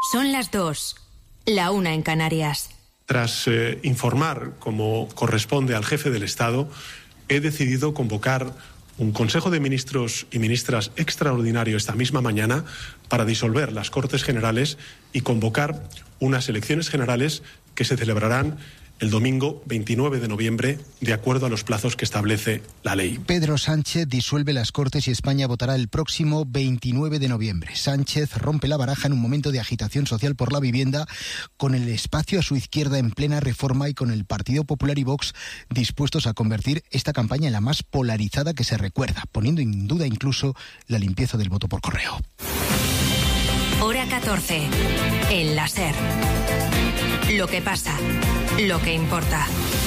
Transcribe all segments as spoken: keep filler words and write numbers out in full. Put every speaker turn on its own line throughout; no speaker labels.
Son las dos, la una en Canarias.
Tras eh, informar, como corresponde al jefe del Estado, he decidido convocar un Consejo de Ministros y Ministras extraordinario esta misma mañana para disolver las Cortes Generales y convocar unas elecciones generales que se celebrarán el domingo veintinueve de noviembre, de acuerdo a los plazos que establece la ley.
Pedro Sánchez disuelve las Cortes y España votará el próximo veintinueve de noviembre. Sánchez rompe la baraja en un momento de agitación social por la vivienda, con el espacio a su izquierda en plena reforma y con el Partido Popular y Vox dispuestos a convertir esta campaña en la más polarizada que se recuerda, poniendo en duda incluso la limpieza del voto por correo.
Hora catorce. El láser. Lo que pasa, lo que importa.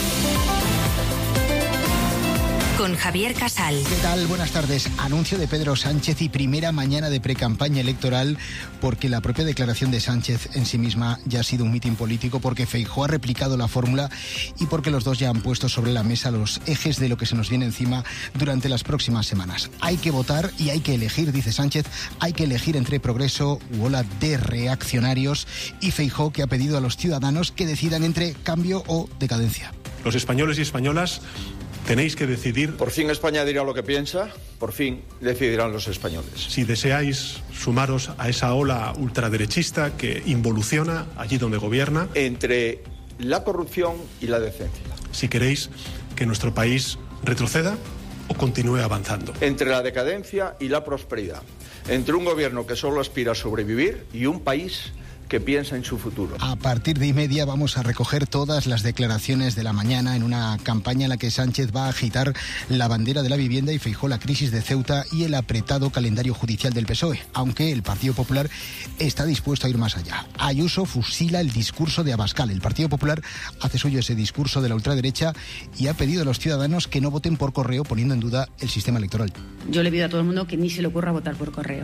Con Javier Casal.
¿Qué tal? Buenas tardes. Anuncio de Pedro Sánchez y primera mañana de precampaña electoral, porque la propia declaración de Sánchez en sí misma ya ha sido un mitin político, porque Feijóo ha replicado la fórmula y porque los dos ya han puesto sobre la mesa los ejes de lo que se nos viene encima durante las próximas semanas. Hay que votar y hay que elegir, dice Sánchez, hay que elegir entre progreso u ola de reaccionarios, y Feijóo, que ha pedido a los ciudadanos que decidan entre cambio o decadencia.
Los españoles y españolas tenéis que decidir.
Por fin España dirá lo que piensa, por fin decidirán los españoles.
Si deseáis sumaros a esa ola ultraderechista que involuciona allí donde gobierna.
Entre la corrupción y la decencia.
Si queréis que nuestro país retroceda o continúe avanzando.
Entre la decadencia y la prosperidad. Entre un gobierno que solo aspira a sobrevivir y un país que piensa en su futuro.
A partir de y media vamos a recoger todas las declaraciones de la mañana en una campaña en la que Sánchez va a agitar la bandera de la vivienda y Feijóo la crisis de Ceuta y el apretado calendario judicial del P S O E, aunque el Partido Popular está dispuesto a ir más allá. Ayuso fusila el discurso de Abascal. El Partido Popular hace suyo ese discurso de la ultraderecha y ha pedido a los ciudadanos que no voten por correo, poniendo en duda el sistema electoral.
Yo le pido a todo el mundo que ni se le ocurra votar por correo.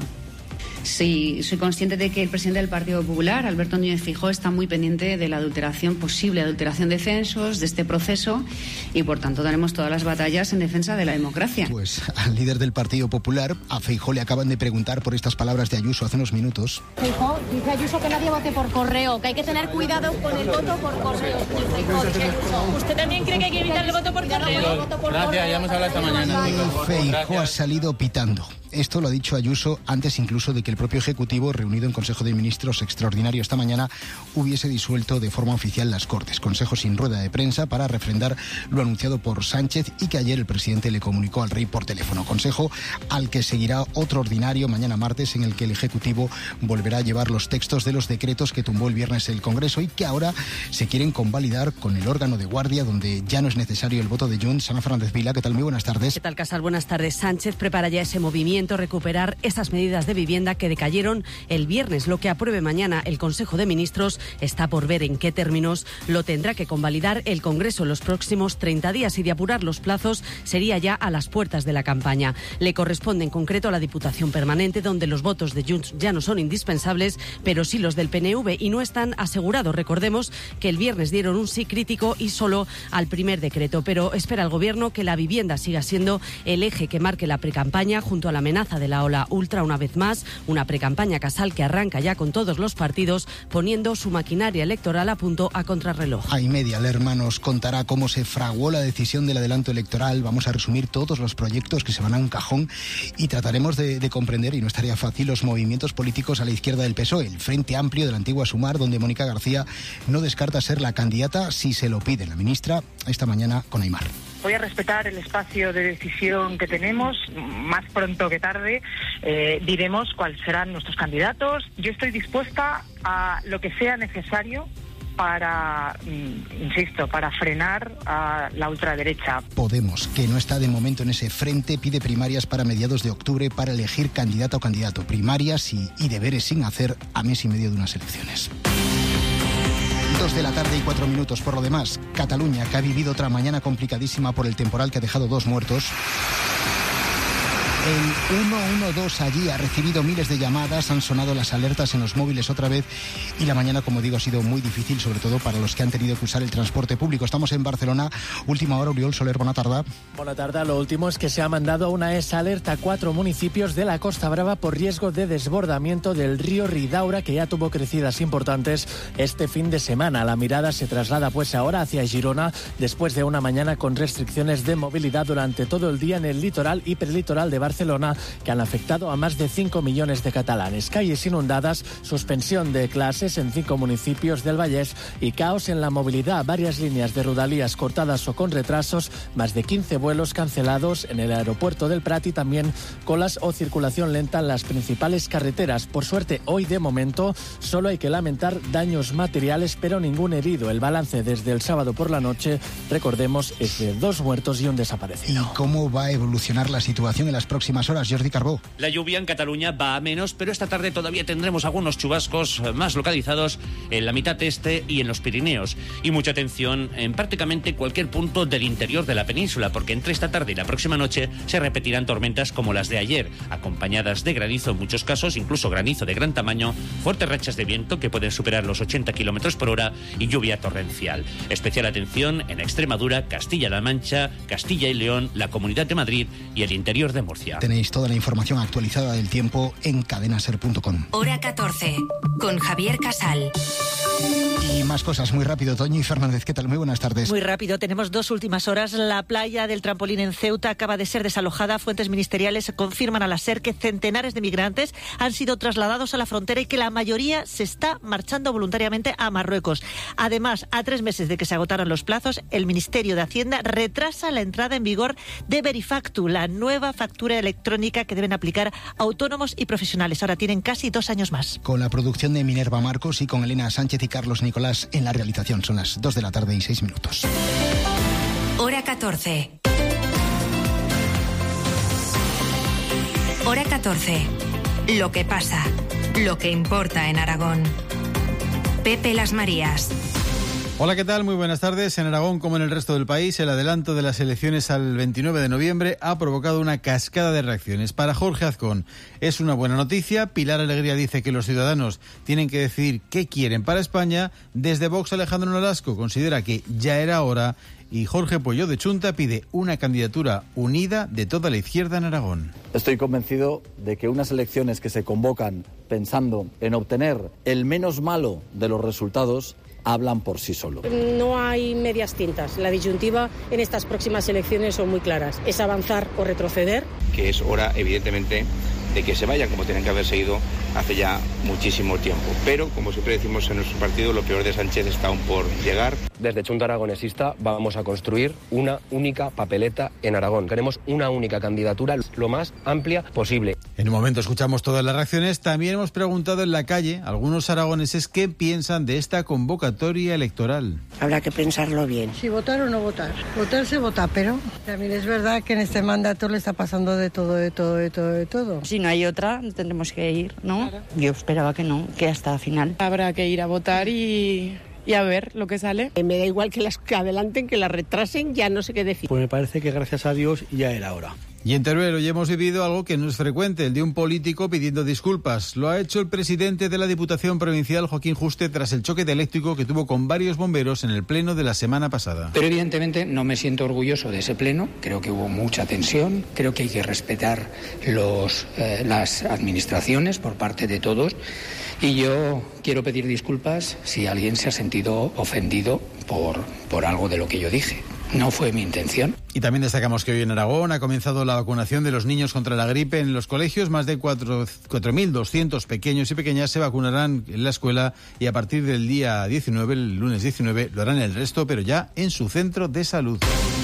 Sí, soy consciente de que el presidente del Partido Popular, Alberto Núñez Feijóo, está muy pendiente de la adulteración, posible adulteración de censos, de este proceso, y por tanto daremos todas las batallas en defensa de la democracia.
Pues al líder del Partido Popular, a Feijóo, le acaban de preguntar por estas palabras de Ayuso hace unos minutos.
Feijóo, dice Ayuso que nadie vote por correo, que hay que tener cuidado con el voto por correo. Feijóo, ¿usted también cree que hay que evitar el voto por correo?
Gracias, ya hemos hablado esta mañana.
Feijóo ha salido pitando. Esto lo ha dicho Ayuso antes incluso de que el propio Ejecutivo, reunido en Consejo de Ministros extraordinario esta mañana, hubiese disuelto de forma oficial las Cortes. Consejo sin rueda de prensa para refrendar lo anunciado por Sánchez y que ayer el presidente le comunicó al rey por teléfono. Consejo al que seguirá otro ordinario mañana martes, en el que el Ejecutivo volverá a llevar los textos de los decretos que tumbó el viernes el Congreso y que ahora se quieren convalidar con el órgano de guardia, donde ya no es necesario el voto de Junts. Ana Fernández Vila, ¿qué tal? Muy buenas tardes.
¿Qué tal, Casal? Buenas tardes. Sánchez prepara ya ese movimiento, recuperar esas medidas de vivienda que decayeron el viernes. Lo que apruebe mañana el Consejo de Ministros está por ver en qué términos. Lo tendrá que convalidar el Congreso en los próximos treinta días y, de apurar los plazos, sería ya a las puertas de la campaña. Le corresponde en concreto a la Diputación Permanente, donde los votos de Junts ya no son indispensables, pero sí los del P N V, y no están asegurados. Recordemos que el viernes dieron un sí crítico y solo al primer decreto, pero espera el Gobierno que la vivienda siga siendo el eje que marque la precampaña, junto a la amenaza de la ola ultra, una vez más, una precampaña, Casal, que arranca ya con todos los partidos poniendo su maquinaria electoral a punto a contrarreloj.
A y media, Lerma nos contará cómo se fraguó la decisión del adelanto electoral. Vamos a resumir todos los proyectos que se van a un cajón y trataremos de, de comprender, y no estaría fácil, los movimientos políticos a la izquierda del P S O E, el Frente Amplio de la antigua Sumar, donde Mónica García no descarta ser la candidata si se lo pide la ministra esta mañana con Aimar.
Voy a respetar el espacio de decisión que tenemos. Más pronto que tarde eh, diremos cuáles serán nuestros candidatos. Yo estoy dispuesta a lo que sea necesario para, insisto, para frenar a la ultraderecha.
Podemos, que no está de momento en ese frente, pide primarias para mediados de octubre para elegir candidata o candidato. Primarias y, y deberes sin hacer a mes y medio de unas elecciones. Dos de la tarde y cuatro minutos. Por lo demás, Cataluña, que ha vivido otra mañana complicadísima por el temporal que ha dejado dos muertos. El uno uno dos allí ha recibido miles de llamadas, han sonado las alertas en los móviles otra vez y la mañana, como digo, ha sido muy difícil, sobre todo para los que han tenido que usar el transporte público. Estamos en Barcelona, última hora, Oriol Soler, buena tarde.
Buena tarde, lo último es que se ha mandado una E S alerta a cuatro municipios de la Costa Brava por riesgo de desbordamiento del río Ridaura, que ya tuvo crecidas importantes este fin de semana. La mirada se traslada pues ahora hacia Girona, después de una mañana con restricciones de movilidad durante todo el día en el litoral y prelitoral de Barcelona, que han afectado a más de cinco millones de catalanes. Calles inundadas, suspensión de clases en cinco municipios del Vallès y caos en la movilidad. Varias líneas de Rodalies cortadas o con retrasos, más de quince vuelos cancelados en el aeropuerto del Prat y también colas o circulación lenta en las principales carreteras. Por suerte, hoy de momento solo hay que lamentar daños materiales, pero ningún herido. El balance desde el sábado por la noche, recordemos, es de dos muertos y un desaparecido.
¿Y cómo va a evolucionar la situación en las próximas horas, Jordi Carbó?
La lluvia en Cataluña va a menos, pero esta tarde todavía tendremos algunos chubascos más localizados en la mitad este y en los Pirineos. Y mucha atención en prácticamente cualquier punto del interior de la península, porque entre esta tarde y la próxima noche se repetirán tormentas como las de ayer, acompañadas de granizo en muchos casos, incluso granizo de gran tamaño, fuertes rachas de viento que pueden superar los ochenta kilómetros por hora y lluvia torrencial. Especial atención en Extremadura, Castilla-La Mancha, Castilla y León, la Comunidad de Madrid y el interior de Murcia.
Tenéis toda la información actualizada del tiempo en cadena ser punto com.
Hora catorce, con Javier Casal.
Y más cosas, muy rápido. Toñi Fernández, ¿qué tal? Muy buenas tardes.
Muy rápido, tenemos dos últimas horas. La playa del Trampolín en Ceuta acaba de ser desalojada. Fuentes ministeriales confirman a la SER que centenares de migrantes han sido trasladados a la frontera y que la mayoría se está marchando voluntariamente a Marruecos. Además, a tres meses de que se agotaran los plazos, el Ministerio de Hacienda retrasa la entrada en vigor de Verifactu, la nueva factura electrónica que deben aplicar autónomos y profesionales. Ahora tienen casi dos años más.
Con la producción de Minerva Marcos y con Elena Sánchez y Carlos Nicolás en la realización. Son las dos de la tarde y seis minutos.
Hora catorce. Hora catorce. Lo que pasa, lo que importa en Aragón. Pepe Las Marías.
Hola, ¿qué tal? Muy buenas tardes. En Aragón, como en el resto del país, el adelanto de las elecciones al veintinueve de noviembre ha provocado una cascada de reacciones. Para Jorge Azcón es una buena noticia. Pilar Alegría dice que los ciudadanos tienen que decidir qué quieren para España. Desde Vox, Alejandro Nolasco considera que ya era hora. Y Jorge Pueyo de Chunta pide una candidatura unida de toda la izquierda en Aragón.
Estoy convencido de que unas elecciones que se convocan pensando en obtener el menos malo de los resultados hablan por sí solo.
No hay medias tintas. La disyuntiva en estas próximas elecciones son muy claras. Es avanzar o retroceder.
Que es hora, evidentemente, de que se vayan como tienen que haberse ido hace ya muchísimo tiempo. Pero, como siempre decimos en nuestro partido, lo peor de Sánchez está aún por llegar.
Desde Chunta Aragonesista vamos a construir una única papeleta en Aragón. Queremos una única candidatura lo más amplia posible.
En un momento escuchamos todas las reacciones. También hemos preguntado en la calle a algunos aragoneses qué piensan de esta convocatoria electoral.
Habrá que pensarlo bien.
Si votar o no votar. Votar se vota, pero también es verdad que en este mandato le está pasando de todo, de todo, de todo, de todo.
Si no hay otra, tendremos que ir, ¿no? Claro. Yo esperaba que no, que hasta el final.
Habrá que ir a votar y... y a ver lo que sale.
Me da igual que las que adelanten, que las retrasen, ya no sé qué decir.
Pues me parece que gracias a Dios ya era hora.
Y en Teruel hoy hemos vivido algo que no es frecuente, el de un político pidiendo disculpas. Lo ha hecho el presidente de la Diputación Provincial, Joaquín Juste, tras el choque de eléctrico que tuvo con varios bomberos en el pleno de la semana pasada.
Pero evidentemente no me siento orgulloso de ese pleno. Creo que hubo mucha tensión. Creo que hay que respetar los, eh, las administraciones por parte de todos. Y yo quiero pedir disculpas si alguien se ha sentido ofendido por, por algo de lo que yo dije. No fue mi intención.
Y también destacamos que hoy en Aragón ha comenzado la vacunación de los niños contra la gripe en los colegios. Más de cuatro mil doscientos pequeños y pequeñas se vacunarán en la escuela y a partir del día diecinueve, el lunes diecinueve, lo harán el resto, pero ya en su centro de salud.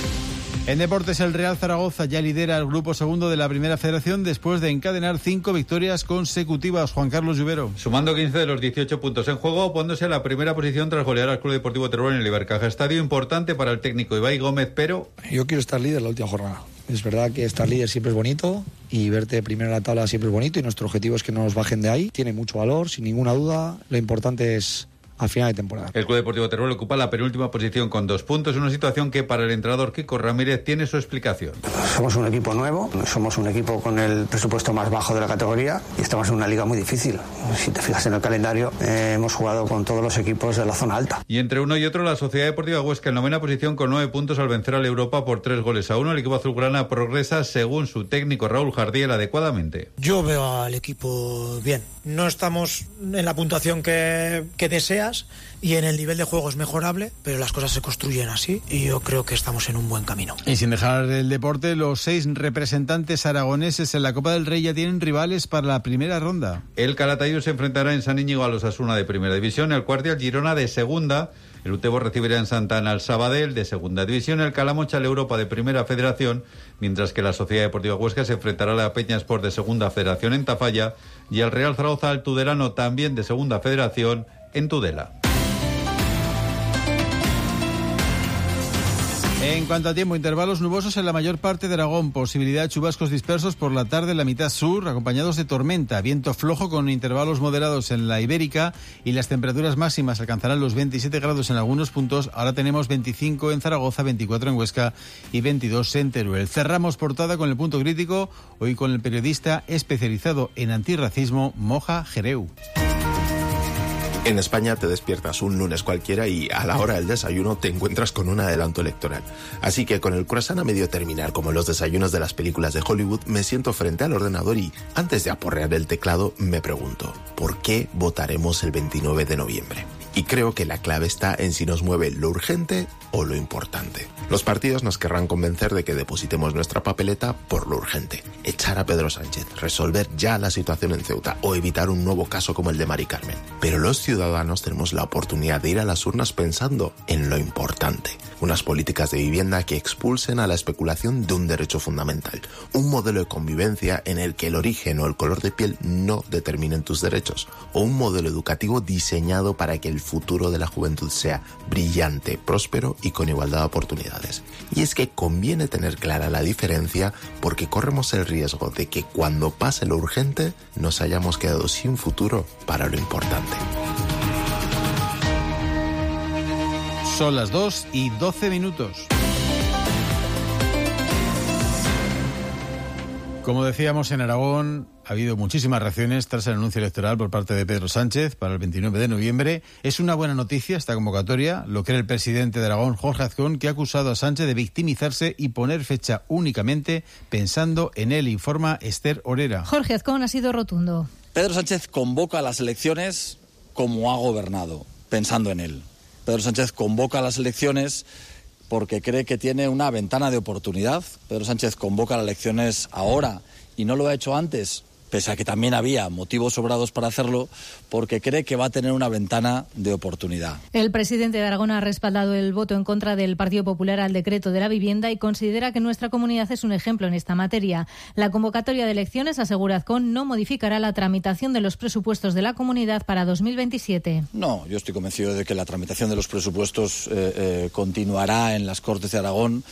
En deportes, el Real Zaragoza ya lidera el grupo segundo de la Primera Federación después de encadenar cinco victorias consecutivas. Juan Carlos Lluvero.
Sumando quince de los dieciocho puntos en juego, poniéndose en la primera posición tras golear al Club Deportivo Teruel en el Ibercaja. Estadio importante para el técnico Ibai Gómez, pero...
Yo quiero estar líder la última jornada. Es verdad que estar líder siempre es bonito y verte primero en la tabla siempre es bonito y nuestro objetivo es que no nos bajen de ahí. Tiene mucho valor, sin ninguna duda. Lo importante es al final de temporada.
El Club Deportivo Teruel ocupa la penúltima posición con dos puntos, una situación que para el entrenador Kiko Ramírez tiene su explicación.
Somos un equipo nuevo, somos un equipo con el presupuesto más bajo de la categoría y estamos en una liga muy difícil. Si te fijas en el calendario, eh, hemos jugado con todos los equipos de la zona alta.
Y entre uno y otro, la Sociedad Deportiva Huesca en novena posición con nueve puntos al vencer al Europa por tres goles a uno. El equipo azulgrana progresa, según su técnico Raúl Jardiel, adecuadamente.
Yo veo al equipo bien. No estamos en la puntuación que, que deseas y en el nivel de juego es mejorable, pero las cosas se construyen así y yo creo que estamos en un buen camino.
Y sin dejar el deporte, los seis representantes aragoneses en la Copa del Rey ya tienen rivales para la primera ronda.
El Calatayud se enfrentará en San Íñigo a los Osasuna de Primera División, el Cuarti al Girona de Segunda, el Utebo recibirá en Santana al Sabadell de Segunda División, el Calamocha al Europa de Primera Federación, mientras que la Sociedad Deportiva Huesca se enfrentará a la Peña Sport de Segunda Federación en Tafalla y al Real Zaragoza al Tudelano también de Segunda Federación en Tudela.
En cuanto a tiempo, intervalos nubosos en la mayor parte de Aragón, posibilidad de chubascos dispersos por la tarde en la mitad sur, acompañados de tormenta, viento flojo con intervalos moderados en la Ibérica y las temperaturas máximas alcanzarán los veintisiete grados en algunos puntos. Ahora tenemos veinticinco en Zaragoza, veinticuatro en Huesca y veintidós en Teruel. Cerramos portada con el punto crítico, hoy con el periodista especializado en antirracismo, Moja Jereu.
En España te despiertas un lunes cualquiera y a la hora del desayuno te encuentras con un adelanto electoral. Así que con el croissant a medio terminar, como los desayunos de las películas de Hollywood, me siento frente al ordenador y, antes de aporrear el teclado, me pregunto, ¿por qué votaremos el veintinueve de noviembre? Y creo que la clave está en si nos mueve lo urgente o lo importante. Los partidos nos querrán convencer de que depositemos nuestra papeleta por lo urgente. Echar a Pedro Sánchez, resolver ya la situación en Ceuta o evitar un nuevo caso como el de Mari Carmen. Pero los ciudadanos tenemos la oportunidad de ir a las urnas pensando en lo importante. Unas políticas de vivienda que expulsen a la especulación de un derecho fundamental. Un modelo de convivencia en el que el origen o el color de piel no determinen tus derechos. O un modelo educativo diseñado para que el futuro de la juventud sea brillante, próspero y con igualdad de oportunidades. Y es que conviene tener clara la diferencia porque corremos el riesgo de que cuando pase lo urgente nos hayamos quedado sin futuro para lo importante.
Son las dos y doce minutos. Como decíamos, en Aragón ha habido muchísimas reacciones tras el anuncio electoral por parte de Pedro Sánchez para el veintinueve de noviembre. Es una buena noticia esta convocatoria, lo cree el presidente de Aragón, Jorge Azcón, que ha acusado a Sánchez de victimizarse y poner fecha únicamente pensando en él, informa Esther Orera.
Jorge Azcón ha sido rotundo.
Pedro Sánchez convoca a las elecciones como ha gobernado, pensando en él. Pedro Sánchez convoca a las elecciones porque cree que tiene una ventana de oportunidad. Pedro Sánchez convoca a las elecciones ahora y no lo ha hecho antes, pese a que también había motivos sobrados para hacerlo, porque cree que va a tener una ventana de oportunidad.
El presidente de Aragón ha respaldado el voto en contra del Partido Popular al decreto de la vivienda y considera que nuestra comunidad es un ejemplo en esta materia. La convocatoria de elecciones, asegura Azcón, no modificará la tramitación de los presupuestos de la comunidad para dos mil veintisiete.
No, yo estoy convencido de que la tramitación de los presupuestos eh, eh, continuará en las Cortes de Aragón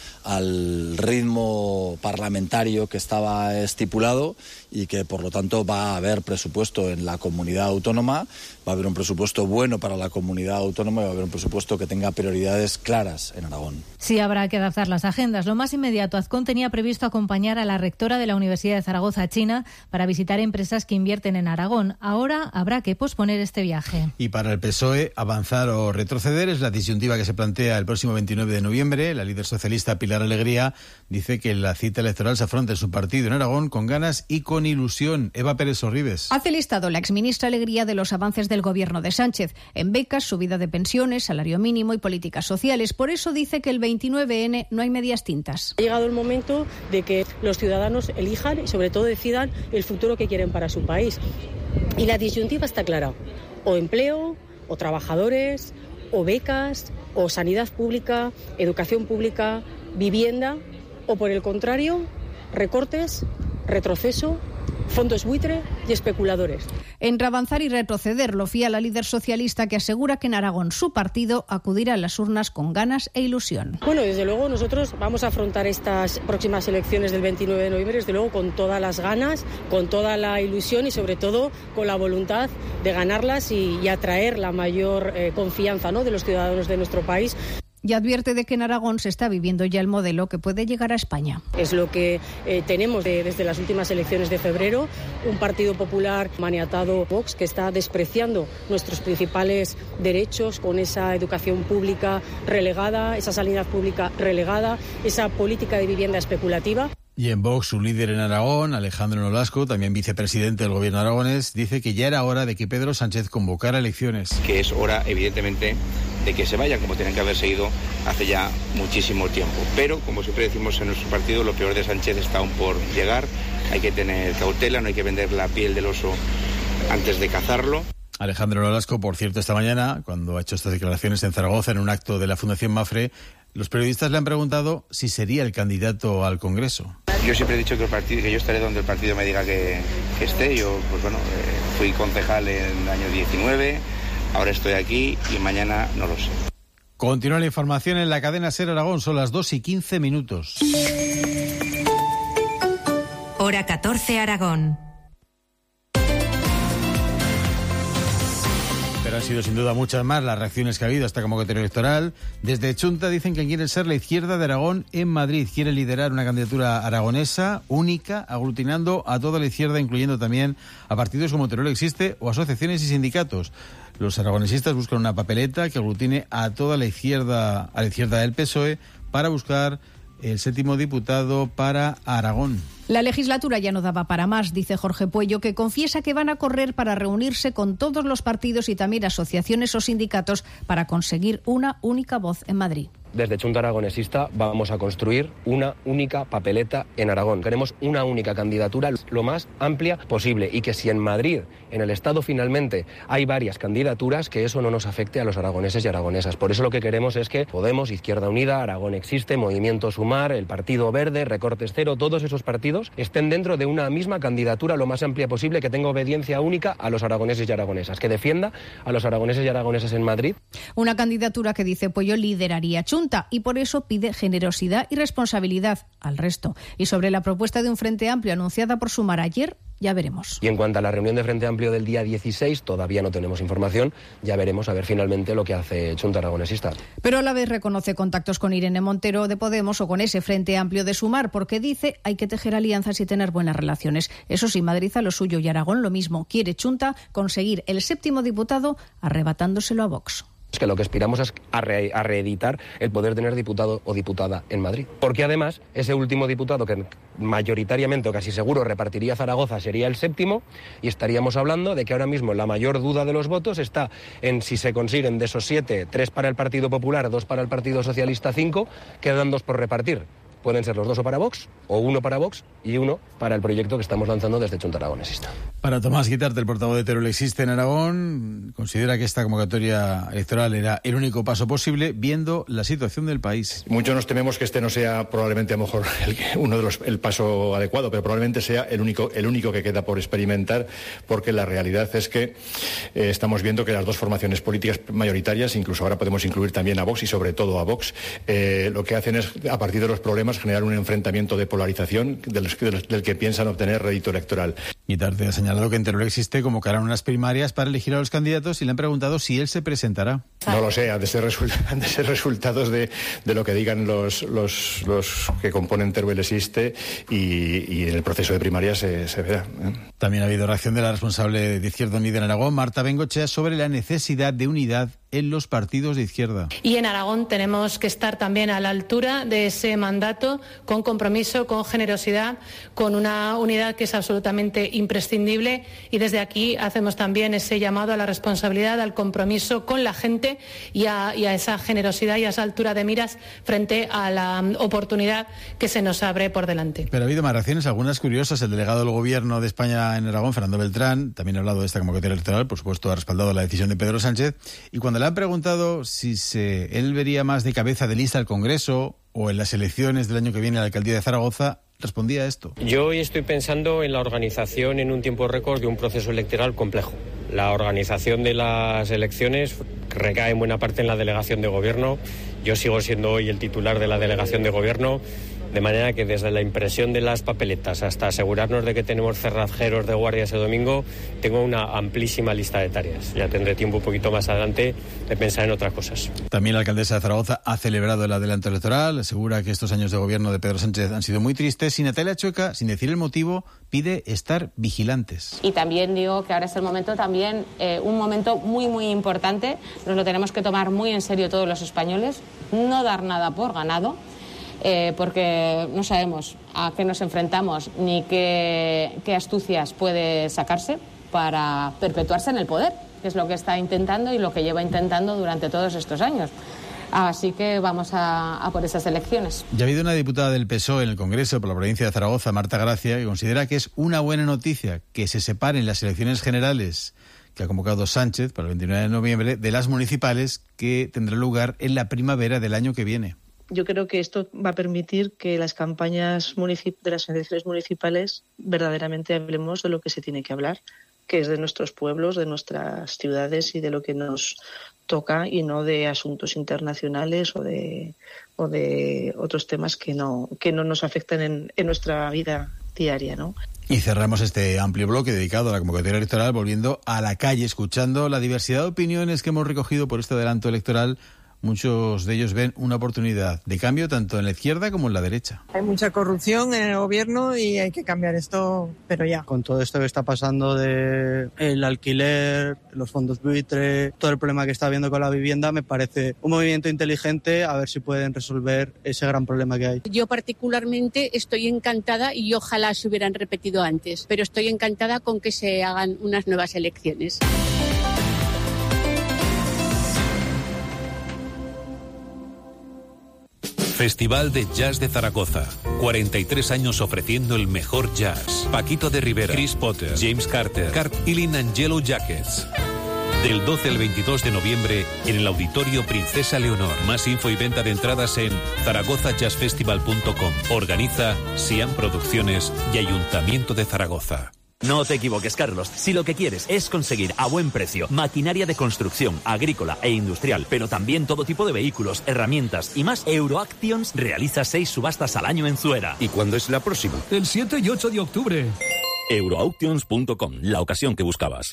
al ritmo parlamentario que estaba estipulado y que, por lo tanto, va a haber presupuesto en la comunidad autónoma, va a haber un presupuesto bueno para la comunidad autónoma y va a haber un presupuesto que tenga prioridades claras en Aragón.
Sí, habrá que adaptar las agendas. Lo más inmediato, Azcón tenía previsto acompañar a la rectora de la Universidad de Zaragoza, China, para visitar empresas que invierten en Aragón. Ahora habrá que posponer este viaje.
Y para el P S O E, avanzar o retroceder es la disyuntiva que se plantea el próximo veintinueve de noviembre. La líder socialista Pilar Alegría dice que la cita electoral se afronta en su partido en Aragón con ganas y con ilusión. Eva Pérez Orribes.
Hace listado la exministra Alegría de los avances del gobierno de Sánchez en becas, subida de pensiones, salario mínimo y políticas sociales. Por eso dice que el veintinueve ene no hay medias tintas.
Ha llegado el momento de que los ciudadanos elijan y sobre todo decidan el futuro que quieren para su país. Y la disyuntiva está clara. O empleo, o trabajadores, o becas, o sanidad pública, educación pública, vivienda, o por el contrario, recortes, retroceso, fondos buitre y especuladores.
Entre avanzar y retroceder, lo fía la líder socialista, que asegura que en Aragón su partido acudirá a las urnas con ganas e ilusión.
Bueno, desde luego nosotros vamos a afrontar estas próximas elecciones del veintinueve de noviembre, desde luego con todas las ganas, con toda la ilusión y sobre todo con la voluntad de ganarlas y, y atraer la mayor eh, confianza, ¿no?, de los ciudadanos de nuestro país.
Y advierte de que en Aragón se está viviendo ya el modelo que puede llegar a España.
Es lo que eh, tenemos de, desde las últimas elecciones de febrero, un Partido Popular maniatado Vox que está despreciando nuestros principales derechos con esa educación pública relegada, esa sanidad pública relegada, esa política de vivienda especulativa.
Y en Vox, su líder en Aragón, Alejandro Nolasco, también vicepresidente del gobierno aragonés, dice que ya era hora de que Pedro Sánchez convocara elecciones.
Que es hora, evidentemente, de que se vayan como tienen que haberse ido hace ya muchísimo tiempo. Pero, como siempre decimos en nuestro partido, lo peor de Sánchez está aún por llegar. Hay que tener cautela, no hay que vender la piel del oso antes de cazarlo.
Alejandro Nolasco, por cierto, esta mañana, cuando ha hecho estas declaraciones en Zaragoza, en un acto de la Fundación Mafre, los periodistas le han preguntado si sería el candidato al Congreso.
Yo siempre he dicho que, el partido, que yo estaré donde el partido me diga que, que esté. Yo, pues bueno, eh, fui concejal en el año diecinueve, ahora estoy aquí y mañana no lo sé.
Continúa la información en la cadena SER Aragón, son las dos y quince minutos.
Hora catorce Aragón.
Pero han sido sin duda muchas más las reacciones que ha habido a esta convocatoria electoral. Desde Chunta dicen que quieren ser la izquierda de Aragón en Madrid. Quieren liderar una candidatura aragonesa única, aglutinando a toda la izquierda, incluyendo también a partidos como Teruel Existe o asociaciones y sindicatos. Los aragonesistas buscan una papeleta que aglutine a toda la izquierda, a la izquierda del P S O E, para buscar el séptimo diputado para Aragón.
La legislatura ya no daba para más, dice Jorge Puello, que confiesa que van a correr para reunirse con todos los partidos y también asociaciones o sindicatos para conseguir una única voz en Madrid.
Desde Chunta Aragonesista vamos a construir una única papeleta en Aragón. Queremos una única candidatura lo más amplia posible y que si en Madrid, en el Estado finalmente, hay varias candidaturas, que eso no nos afecte a los aragoneses y aragonesas. Por eso lo que queremos es que Podemos, Izquierda Unida, Aragón Existe, Movimiento Sumar, el Partido Verde, Recortes Cero, todos esos partidos estén dentro de una misma candidatura lo más amplia posible, que tenga obediencia única a los aragoneses y aragonesas, que defienda a los aragoneses y aragonesas en Madrid.
Una candidatura que, dice Puello, lideraría Chunta, y por eso pide generosidad y responsabilidad al resto. Y sobre la propuesta de un Frente Amplio anunciada por Sumar ayer, ya veremos.
Y en cuanto a la reunión de Frente Amplio del día dieciséis, todavía no tenemos información, ya veremos a ver finalmente lo que hace Chunta Aragonesista.
Pero a la vez reconoce contactos con Irene Montero de Podemos o con ese Frente Amplio de Sumar, porque dice hay que tejer alianzas y tener buenas relaciones. Eso sí, Madrid a lo suyo y Aragón lo mismo. Quiere Chunta conseguir el séptimo diputado arrebatándoselo a Vox.
Es que lo que aspiramos es a, re, a reeditar el poder tener diputado o diputada en Madrid. Porque además, ese último diputado que mayoritariamente o casi seguro repartiría Zaragoza sería el séptimo, y estaríamos hablando de que ahora mismo la mayor duda de los votos está en si se consiguen de esos siete, tres para el Partido Popular, dos para el Partido Socialista, cinco, quedan dos por repartir. Pueden ser los dos o para Vox, o uno para Vox y uno para el proyecto que estamos lanzando desde Chunta Aragonesista.
Para Tomás Guitarte, el portavoz de Teruel Existe en Aragón, considera que esta convocatoria electoral era el único paso posible viendo la situación del país.
Muchos nos tememos que este no sea probablemente a lo mejor el, uno de los el paso adecuado, pero probablemente sea el único el único que queda por experimentar, porque la realidad es que eh, estamos viendo que las dos formaciones políticas mayoritarias, incluso ahora podemos incluir también a Vox y sobre todo a Vox, eh, lo que hacen es, a partir de los problemas, generar un enfrentamiento de polarización del, del, del que piensan obtener rédito electoral.
Guitarte ha señalado que en Teruel Existe convocarán unas primarias para elegir a los candidatos y le han preguntado si él se presentará.
No lo sé, han de ser, resu- han de ser resultados de, de lo que digan los, los, los que componen Teruel Existe y, y en el proceso de primarias se, se verá. ¿eh?
También ha habido reacción de la responsable de Izquierda Unida en Aragón, Marta Bengochea, sobre la necesidad de unidad en los partidos de izquierda.
Y en Aragón tenemos que estar también a la altura de ese mandato, con compromiso, con generosidad, con una unidad que es absolutamente imprescindible, y desde aquí hacemos también ese llamado a la responsabilidad, al compromiso con la gente y a, y a esa generosidad y a esa altura de miras frente a la oportunidad que se nos abre por delante.
Pero ha habido más reacciones, algunas curiosas. El delegado del Gobierno de España en Aragón, Fernando Beltrán, también ha hablado de esta convocatoria electoral, por supuesto ha respaldado la decisión de Pedro Sánchez, y cuando le han preguntado si se, él vería más de cabeza de lista al Congreso o en las elecciones del año que viene a la alcaldía de Zaragoza, respondía esto.
Yo hoy estoy pensando en la organización en un tiempo récord de un proceso electoral complejo. La organización de las elecciones recae en buena parte en la delegación de gobierno. Yo sigo siendo hoy el titular de la delegación de gobierno, de manera que desde la impresión de las papeletas hasta asegurarnos de que tenemos cerrajeros de guardia ese domingo, tengo una amplísima lista de tareas. Ya tendré tiempo un poquito más adelante de pensar en otras cosas.
También la alcaldesa de Zaragoza ha celebrado el adelanto electoral, asegura que estos años de gobierno de Pedro Sánchez han sido muy tristes y Natalia Chueca, sin decir el motivo, pide estar vigilantes.
Y también digo que ahora es el momento también, eh, un momento muy muy importante, nos lo tenemos que tomar muy en serio todos los españoles, no dar nada por ganado, Eh, porque no sabemos a qué nos enfrentamos ni qué, qué astucias puede sacarse para perpetuarse en el poder, que es lo que está intentando y lo que lleva intentando durante todos estos años. Así que vamos a, a por esas elecciones.
Ya ha habido una diputada del P S O E en el Congreso por la provincia de Zaragoza, Marta Gracia, que considera que es una buena noticia que se separen las elecciones generales que ha convocado Sánchez para el veintinueve de noviembre de las municipales que tendrán lugar en la primavera del año que viene.
Yo creo que esto va a permitir que las campañas municip- de las elecciones municipales verdaderamente hablemos de lo que se tiene que hablar, que es de nuestros pueblos, de nuestras ciudades y de lo que nos toca y no de asuntos internacionales o de, o de otros temas que no, que no nos afectan en, en nuestra vida diaria, ¿no?
Y cerramos este amplio bloque dedicado a la convocatoria electoral volviendo a la calle, escuchando la diversidad de opiniones que hemos recogido por este adelanto electoral. Muchos de ellos ven una oportunidad de cambio tanto en la izquierda como en la derecha.
Hay mucha corrupción en el gobierno y hay que cambiar esto, pero ya.
Con todo esto que está pasando de el alquiler, los fondos buitre, todo el problema que está habiendo con la vivienda, me parece un movimiento inteligente a ver si pueden resolver ese gran problema que hay.
Yo particularmente estoy encantada y ojalá se hubieran repetido antes, pero estoy encantada con que se hagan unas nuevas elecciones.
Festival de Jazz de Zaragoza. cuarenta y tres años ofreciendo el mejor jazz. Paquito de Rivera, Chris Potter, James Carter, Carp Ilin and Yellow Jackets. Del doce al veintidós de noviembre en el Auditorio Princesa Leonor. Más info y venta de entradas en zaragoza jazz festival punto com. Organiza Siam Producciones y Ayuntamiento de Zaragoza.
No te equivoques, Carlos. Si lo que quieres es conseguir a buen precio maquinaria de construcción, agrícola e industrial, pero también todo tipo de vehículos, herramientas y más, Euroactions realiza seis subastas al año en Zuera.
¿Y cuándo es la próxima?
El siete y ocho de octubre.
Euroauctions punto com, la ocasión que buscabas.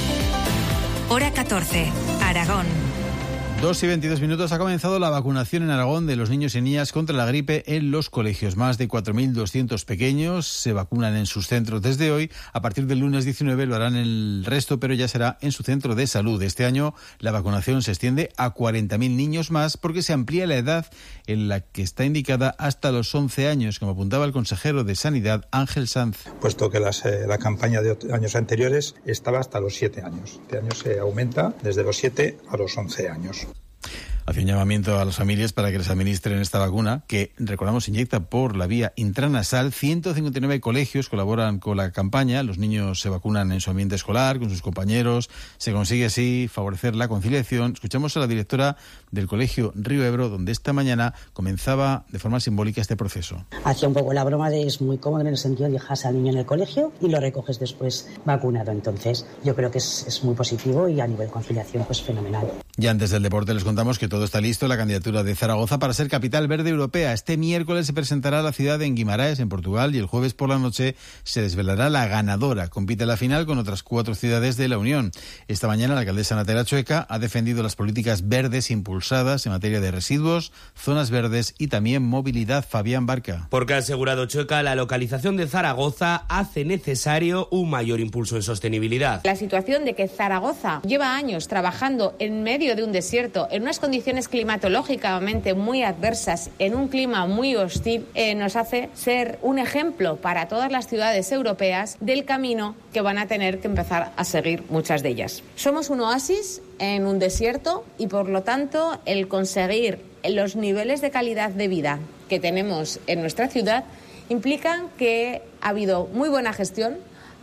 Hora catorce, Aragón.
Dos y veintidós minutos. Ha comenzado la vacunación en Aragón de los niños y niñas contra la gripe en los colegios. Más de cuatro mil doscientos pequeños se vacunan en sus centros desde hoy. A partir del lunes diecinueve lo harán el resto, pero ya será en su centro de salud. Este año la vacunación se extiende a cuarenta mil niños más porque se amplía la edad en la que está indicada hasta los once años, como apuntaba el consejero de Sanidad, Ángel Sanz.
Puesto que las, eh, la campaña de años anteriores estaba hasta los siete años. Este año se aumenta desde los siete a los once años.
Hace un llamamiento a las familias para que les administren esta vacuna, que, recordamos, se inyecta por la vía intranasal. ciento cincuenta y nueve colegios colaboran con la campaña. Los niños se vacunan en su ambiente escolar, con sus compañeros. Se consigue así favorecer la conciliación. Escuchamos a la directora del Colegio Río Ebro, donde esta mañana comenzaba de forma simbólica este proceso.
Hacía un poco la broma de es muy cómodo en el sentido de dejas al niño en el colegio y lo recoges después vacunado. Entonces, yo creo que es, es muy positivo y a nivel conciliación, pues fenomenal.
Y antes del deporte les contamos que todo está listo. La candidatura de Zaragoza para ser capital verde europea. Este miércoles se presentará la ciudad en Guimarães, en Portugal, y el jueves por la noche se desvelará la ganadora. Compite la final con otras cuatro ciudades de la Unión. Esta mañana la alcaldesa Natalia Chueca ha defendido las políticas verdes impulsadas en materia de residuos, zonas verdes y también movilidad. Fabián Barca.
Porque ha asegurado Chueca, la localización de Zaragoza hace necesario un mayor impulso en sostenibilidad.
La situación de que Zaragoza lleva años trabajando en medio de un desierto, en unas condiciones climatológicamente muy adversas, en un clima muy hostil, eh, nos hace ser un ejemplo para todas las ciudades europeas del camino que van a tener que empezar a seguir muchas de ellas. Somos un oasis en un desierto y, por lo tanto, el conseguir los niveles de calidad de vida que tenemos en nuestra ciudad implican que ha habido muy buena gestión,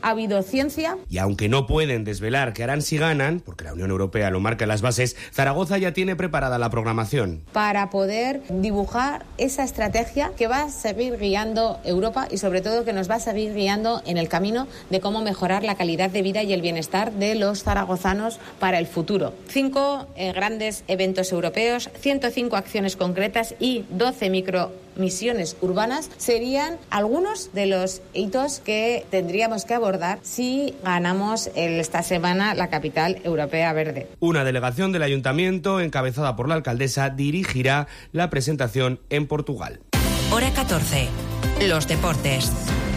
ha habido ciencia.
Y aunque no pueden desvelar qué harán si ganan, porque la Unión Europea lo marca en las bases, Zaragoza ya tiene preparada la programación.
Para poder dibujar esa estrategia que va a seguir guiando Europa y sobre todo que nos va a seguir guiando en el camino de cómo mejorar la calidad de vida y el bienestar de los zaragozanos para el futuro. Cinco eh, grandes eventos europeos, ciento cinco acciones concretas y doce micromisiones urbanas serían algunos de los hitos que tendríamos que abordar si ganamos el, esta semana la capital europea verde.
Una delegación del ayuntamiento, encabezada por la alcaldesa, dirigirá la presentación en Portugal.
Hora catorce. Los deportes.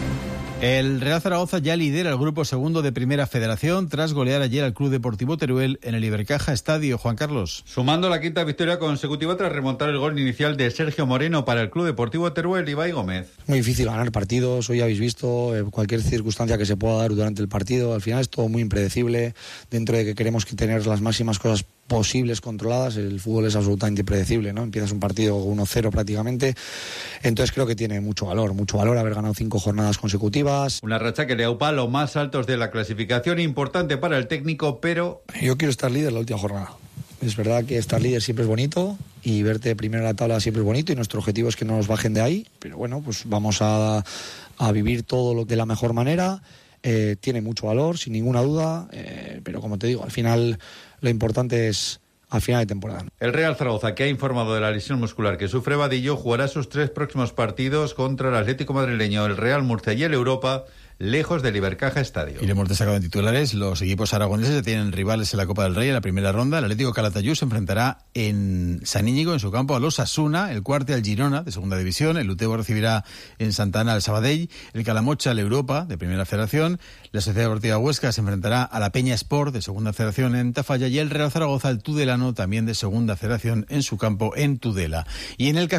El Real Zaragoza ya lidera el grupo segundo de Primera Federación tras golear ayer al Club Deportivo Teruel en el Ibercaja Estadio. Juan Carlos.
Sumando la quinta victoria consecutiva tras remontar el gol inicial de Sergio Moreno para el Club Deportivo Teruel. Ibai Gómez.
Muy difícil ganar partidos, hoy habéis visto eh, cualquier circunstancia que se pueda dar durante el partido. Al final es todo muy impredecible, dentro de que queremos que tener las máximas cosas posibles controladas. El fútbol es absolutamente impredecible, ¿no? Empiezas un partido uno cero prácticamente, entonces creo que tiene mucho valor, mucho valor haber ganado cinco jornadas consecutivas.
Una racha que le aupa a los más altos de la clasificación, importante para el técnico, pero...
Yo quiero estar líder la última jornada. Es verdad que estar líder siempre es bonito y verte primero en la tabla siempre es bonito y nuestro objetivo es que no nos bajen de ahí, pero bueno, pues vamos a, a vivir todo lo de la mejor manera. Eh, tiene mucho valor, sin ninguna duda, eh, pero como te digo, al final lo importante es al final de temporada.
El Real Zaragoza, que ha informado de la lesión muscular que sufre Vadillo, jugará sus tres próximos partidos contra el Atlético Madrileño, el Real Murcia y el Europa, lejos del Ibercaja Estadio.
Y le hemos destacado en titulares, los equipos aragoneses tienen rivales en la Copa del Rey en la primera ronda. El Atlético Calatayud se enfrentará en San Íñigo, en su campo, al Osasuna, el Cuarte al Girona, de segunda división, el Utebo recibirá en Santana al Sabadell, el Calamocha al Europa, de primera federación, la Sociedad Deportiva Huesca se enfrentará a la Peña Sport, de segunda federación, en Tafalla, y el Real Zaragoza al Tudelano, también de segunda federación, en su campo, en Tudela. Y en el